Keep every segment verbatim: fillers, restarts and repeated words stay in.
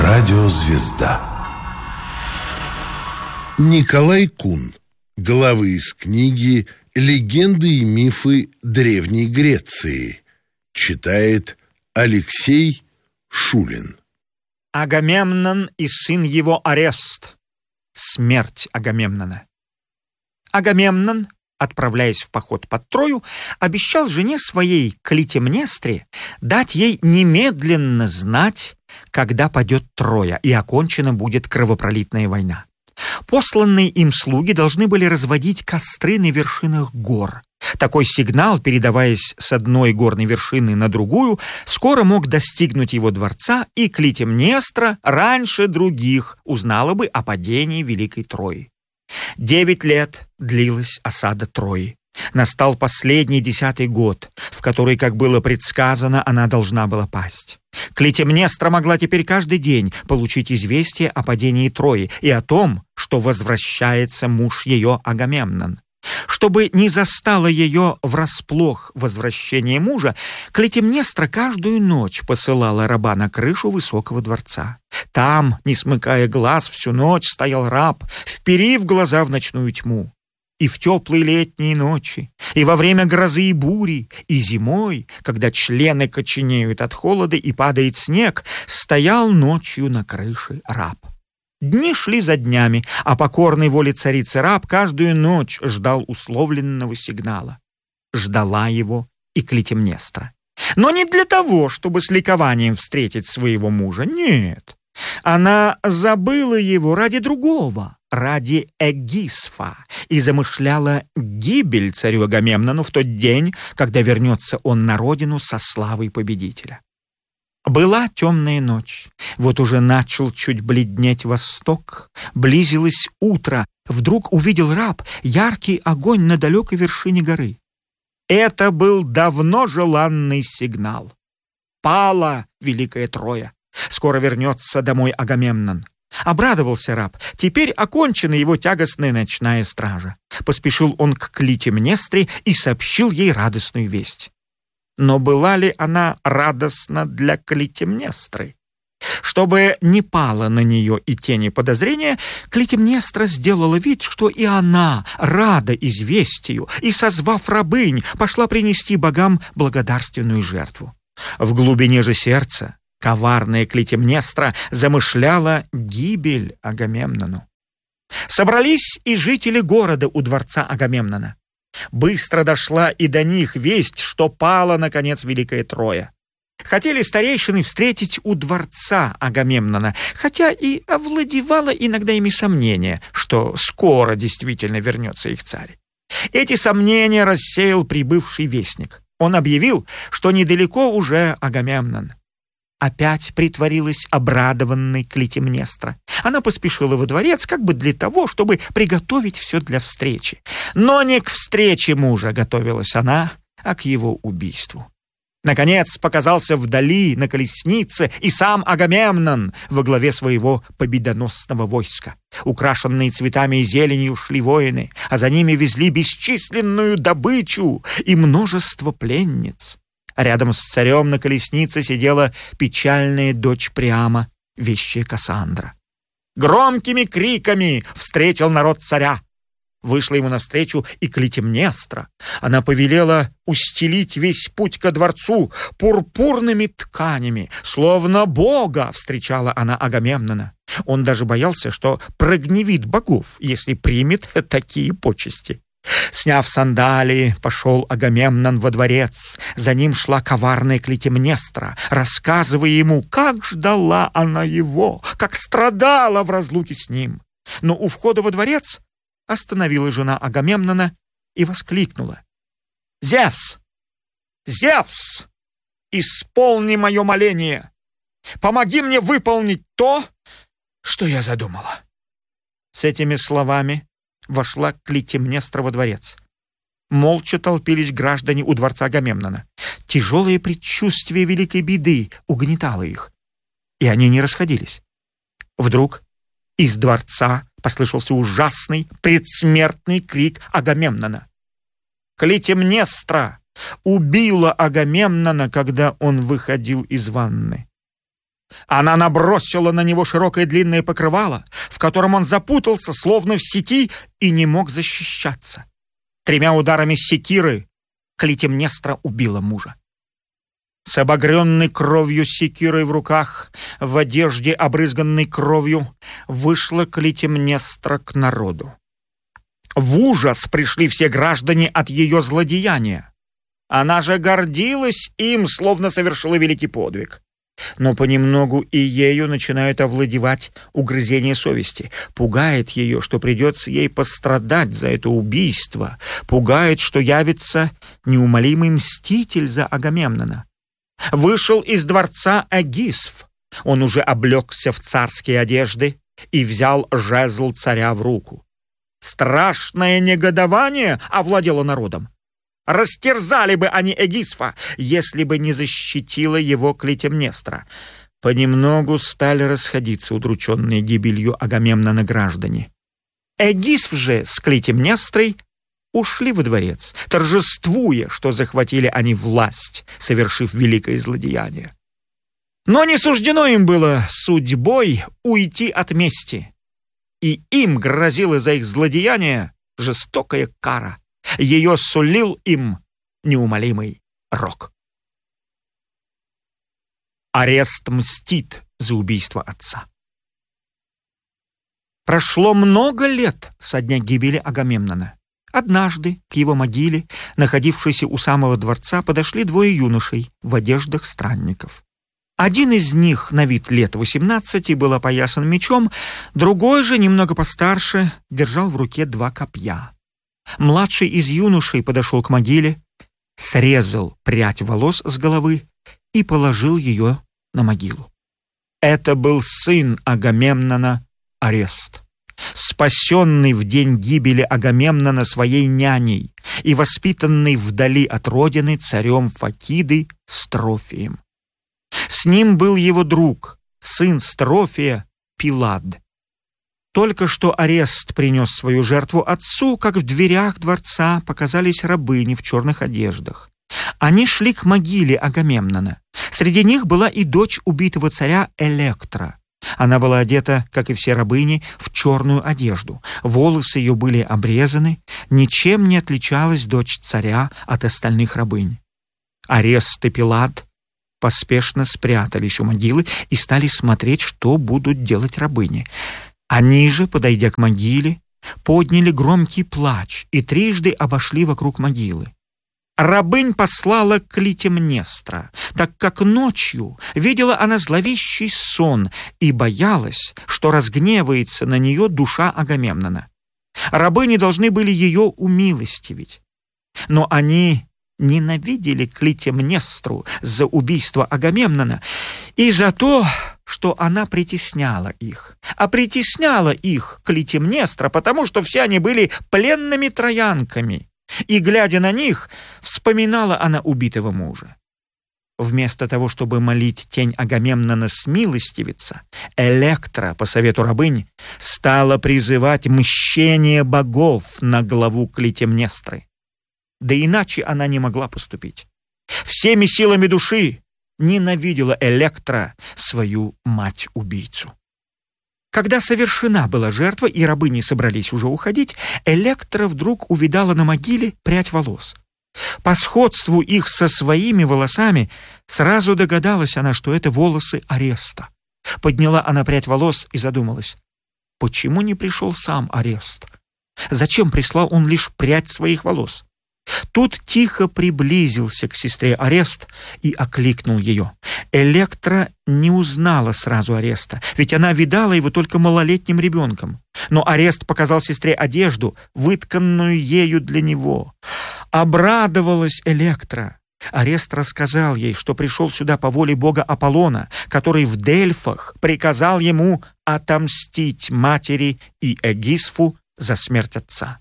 Радиозвезда. Николай Кун. Главы из книги «Легенды и мифы Древней Греции». Читает Алексей Шулин. Агамемнон и сын его Орест. Смерть Агамемнона. Агамемнон, отправляясь в поход под Трою, обещал жене своей Клитемнестре дать ей немедленно знать, когда падет Троя и окончена будет кровопролитная война. Посланные им слуги должны были разводить костры на вершинах гор. Такой сигнал, передаваясь с одной горной вершины на другую, скоро мог достигнуть его дворца, и Клитемнестра раньше других узнала бы о падении Великой Трои. Девять лет длилась осада Трои. Настал последний десятый год, в который, как было предсказано, она должна была пасть. Клитемнестра могла теперь каждый день получить известие о падении Трои и о том, что возвращается муж ее Агамемнон. Чтобы не застало ее врасплох возвращение мужа, Клитемнестра каждую ночь посылала раба на крышу высокого дворца. Там, не смыкая глаз, всю ночь стоял раб, вперив глаза в ночную тьму. И в теплые летние ночи, и во время грозы и бури, и зимой, когда члены коченеют от холода и падает снег, стоял ночью на крыше раб. Дни шли за днями, а покорной воле царицы раб каждую ночь ждал условленного сигнала. Ждала его и Клитемнестра. Но не для того, чтобы с ликованием встретить своего мужа, нет. Она забыла его ради другого, ради Эгисфа, и замышляла гибель царю Агамемнону в тот день, когда вернется он на родину со славой победителя. Была темная ночь, вот уже начал чуть бледнеть восток, близилось утро, вдруг увидел раб яркий огонь на далекой вершине горы. Это был давно желанный сигнал. Пала Великая Троя, скоро вернется домой Агамемнон. Обрадовался раб, теперь окончена его тягостная ночная стража. Поспешил он к Клитемнестре и сообщил ей радостную весть. Но была ли она радостна для Клитемнестры? Чтобы не пало на нее и тени подозрения, Клитемнестра сделала вид, что и она рада известию, и, созвав рабынь, пошла принести богам благодарственную жертву. В глубине же сердца коварная Клитемнестра замышляла гибель Агамемнону. Собрались и жители города у дворца Агамемнона. Быстро дошла и до них весть, что пала, наконец, Великая Троя. Хотели старейшины встретить у дворца Агамемнона, хотя и овладевало иногда ими сомнение, что скоро действительно вернется их царь. Эти сомнения рассеял прибывший вестник. Он объявил, что недалеко уже Агамемнон. Опять притворилась обрадованной Клитемнестра. Она поспешила во дворец как бы для того, чтобы приготовить все для встречи. Но не к встрече мужа готовилась она, а к его убийству. Наконец показался вдали на колеснице и сам Агамемнон во главе своего победоносного войска. Украшенные цветами и зеленью шли воины, а за ними везли бесчисленную добычу и множество пленниц. Рядом с царем на колеснице сидела печальная дочь Приама, вещая Кассандра. Громкими криками встретил народ царя. Вышла ему навстречу и Клитемнестра. Она повелела устелить весь путь ко дворцу пурпурными тканями, словно бога встречала она Агамемнона. Он даже боялся, что прогневит богов, если примет такие почести. Сняв сандалии, пошел Агамемнон во дворец. За ним шла коварная Клитемнестра, рассказывая ему, как ждала она его, как страдала в разлуке с ним. Но у входа во дворец остановила жена Агамемнона и воскликнула: «Зевс! Зевс! Исполни мое моление! Помоги мне выполнить то, что я задумала!» С этими словами вошла Клитемнестра во дворец. Молча толпились граждане у дворца Агамемнона. Тяжелое предчувствие великой беды угнетало их, и они не расходились. Вдруг из дворца послышался ужасный предсмертный крик Агамемнона. Клитемнестра убила Агамемнона, когда он выходил из ванны. Она набросила на него широкое длинное покрывало, в котором он запутался, словно в сети, и не мог защищаться. Тремя ударами секиры Клитемнестра убила мужа. С обогренной кровью секирой в руках, в одежде, обрызганной кровью, вышла Клитемнестра к народу. В ужас пришли все граждане от ее злодеяния. Она же гордилась им, словно совершила великий подвиг. Но понемногу и ею начинают овладевать угрызения совести. Пугает ее, что придется ей пострадать за это убийство. Пугает, что явится неумолимый мститель за Агамемнона. Вышел из дворца Эгисф. Он уже облегся в царские одежды и взял жезл царя в руку. Страшное негодование овладело народом. Растерзали бы они Эгисфа, если бы не защитила его Клитемнестра. Понемногу стали расходиться удрученные гибелью Агамемнона граждане. Эгисф же с Клитемнестрой ушли во дворец, торжествуя, что захватили они власть, совершив великое злодеяние. Но не суждено им было судьбой уйти от мести, и им грозила за их злодеяние жестокая кара. Ее сулил им неумолимый рок. Арест мстит за убийство отца. Прошло много лет со дня гибели Агамемнона. Однажды к его могиле, находившейся у самого дворца, подошли двое юношей в одеждах странников. Один из них, на вид лет восемнадцати, был опоясан мечом, другой же, немного постарше, держал в руке два копья. Младший из юношей подошел к могиле, срезал прядь волос с головы и положил ее на могилу. Это был сын Агамемнона Арест, спасенный в день гибели Агамемнона своей няней и воспитанный вдали от родины царем Факиды Строфием. С ним был его друг, сын Строфия, Пилад. Только что Арест принес свою жертву отцу, как в дверях дворца показались рабыни в черных одеждах. Они шли к могиле Агамемнона. Среди них была и дочь убитого царя Электра. Она была одета, как и все рабыни, в черную одежду. Волосы ее были обрезаны, ничем не отличалась дочь царя от остальных рабынь. Арест и Пилад поспешно спрятались у могилы и стали смотреть, что будут делать рабыни. Они же, подойдя к могиле, подняли громкий плач и трижды обошли вокруг могилы. Рабынь послала Клитемнестра, так как ночью видела она зловещий сон и боялась, что разгневается на нее душа Агамемнона. Рабыни должны были ее умилостивить, но они ненавидели Клитемнестру за убийство Агамемнона и за то, что она притесняла их. А притесняла их Клитемнестра, потому что все они были пленными троянками, и, глядя на них, вспоминала она убитого мужа. Вместо того, чтобы молить тень Агамемнона смилостивиться, Электра, по совету рабынь, стала призывать мщение богов на главу Клитемнестры. Да иначе она не могла поступить. Всеми силами души ненавидела Электра свою мать-убийцу. Когда совершена была жертва и рабыни собрались уже уходить, Электра вдруг увидала на могиле прядь волос. По сходству их со своими волосами сразу догадалась она, что это волосы Ареста. Подняла она прядь волос и задумалась, почему не пришел сам Арест? Зачем прислал он лишь прядь своих волос? Тут тихо приблизился к сестре Арест и окликнул ее. Электра не узнала сразу Ареста, ведь она видала его только малолетним ребенком. Но Арест показал сестре одежду, вытканную ею для него. Обрадовалась Электра. Арест рассказал ей, что пришел сюда по воле бога Аполлона, который в Дельфах приказал ему отомстить матери и Эгисфу за смерть отца.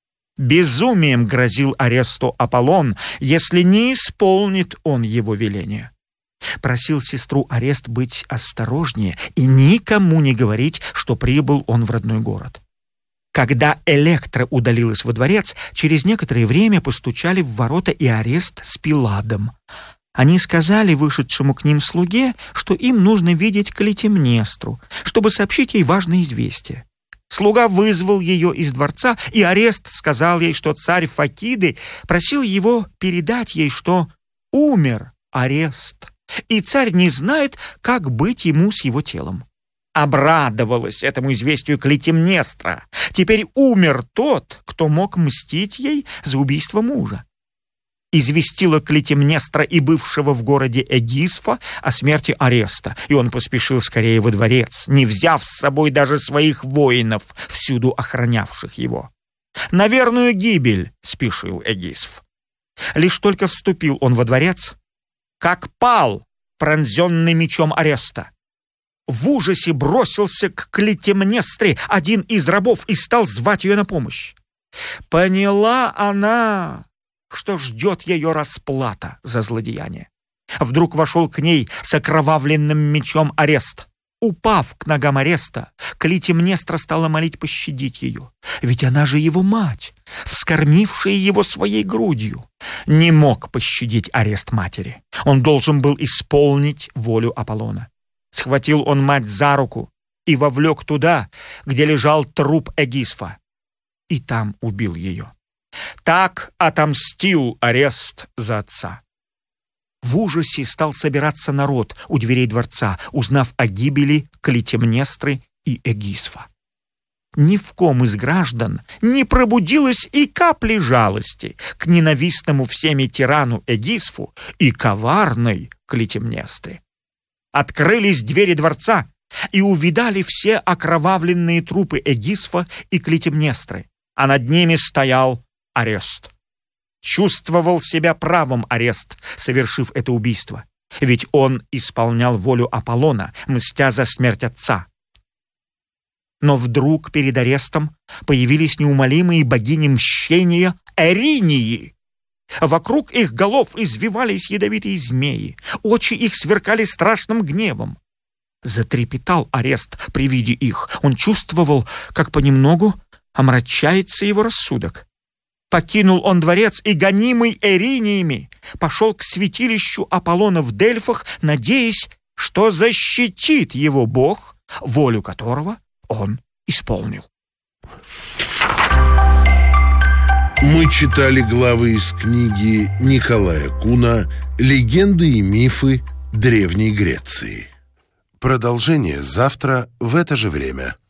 Безумием грозил Аресту Аполлон, если не исполнит он его веление. Просил сестру Арест быть осторожнее и никому не говорить, что прибыл он в родной город. Когда Электра удалилась во дворец, через некоторое время постучали в ворота и Арест с Пиладом. Они сказали вышедшему к ним слуге, что им нужно видеть Клитемнестру, чтобы сообщить ей важное известие. Слуга вызвал ее из дворца, и Орест сказал ей, что царь Факиды просил его передать ей, что умер Орест, и царь не знает, как быть ему с его телом. Обрадовалась этому известию Клитемнестра. Теперь умер тот, кто мог мстить ей за убийство мужа. Известила Клитемнестра и бывшего в городе Эгисфа о смерти Ореста, и он поспешил скорее во дворец, не взяв с собой даже своих воинов, всюду охранявших его. На верную гибель спешил Эгисф. Лишь только вступил он во дворец, как пал, пронзенный мечом Ореста. В ужасе бросился к Клитемнестре один из рабов и стал звать ее на помощь. Поняла она, что ждет ее расплата за злодеяние. Вдруг вошел к ней с окровавленным мечом Орест. Упав к ногам Ореста, Клитемнестра стала молить пощадить ее. Ведь она же его мать, вскормившая его своей грудью. Не мог пощадить Орест матери. Он должен был исполнить волю Аполлона. Схватил он мать за руку и вовлек туда, где лежал труп Эгисфа. И там убил ее. Так отомстил Орест за отца. В ужасе стал собираться народ у дверей дворца, узнав о гибели Клитемнестры и Эгисфа. Ни в ком из граждан не пробудилось и капли жалости к ненавистному всеми тирану Эгисфу и коварной Клитемнестре. Открылись двери дворца, и увидали все окровавленные трупы Эгисфа и Клитемнестры, а над ними стоял Орест. Чувствовал себя правым Орест, совершив это убийство, ведь он исполнял волю Аполлона, мстя за смерть отца. Но вдруг перед Орестом появились неумолимые богини мщения Эринии. Вокруг их голов извивались ядовитые змеи, очи их сверкали страшным гневом. Затрепетал Орест при виде их. Он чувствовал, как понемногу омрачается его рассудок. Покинул он дворец и, гонимый Эриниями, пошел к святилищу Аполлона в Дельфах, надеясь, что защитит его бог, волю которого он исполнил. Мы читали главы из книги Николая Куна «Легенды и мифы Древней Греции». Продолжение завтра в это же время.